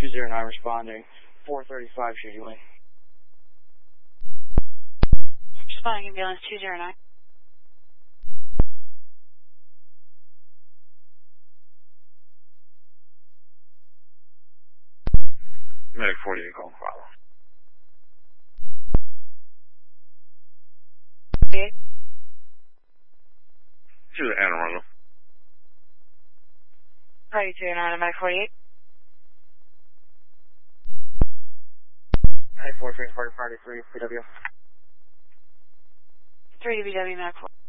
209 responding. 435 Shady Lane. Responding ambulance 209. Medic 48, call follow. 48. To the Anne Arundel. Party 209, Medic 48. Hey, 4 Party 3, PW. 3 WW, Medic 48.